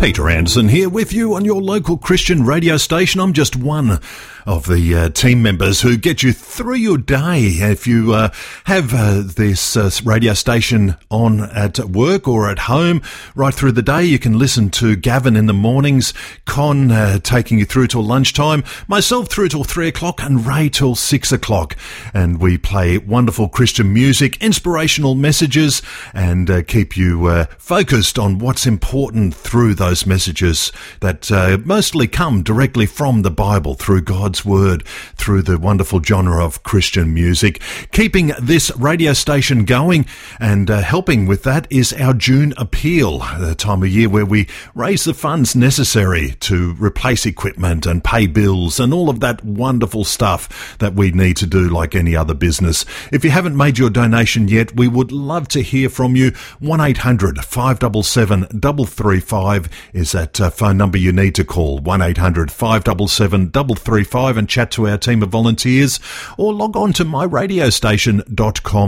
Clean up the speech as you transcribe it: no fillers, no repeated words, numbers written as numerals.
Peter Anderson here with you on your local Christian radio station. I'm just one of the team members who get you through your day. If you have this radio station on at work or at home, right through the day, you can listen to Gavin in the mornings, Con taking you through till lunchtime, myself through till 3 o'clock, and Ray till 6 o'clock. And we play wonderful Christian music, inspirational messages, and keep you focused on what's important through those messages that mostly come directly from the Bible, through God's Word, through the wonderful genre of Christian music. Keeping this radio station going and helping with that is our June Appeal, the time of year where we raise the funds necessary to replace equipment and pay bills and all of that wonderful stuff that we need to do like any other business. If you haven't made your donation yet, we would love to hear from you. 1-800-577-335 is that phone number you need to call. 1-800-577-335 and chat to our team of volunteers, or log on to myradiostation.com.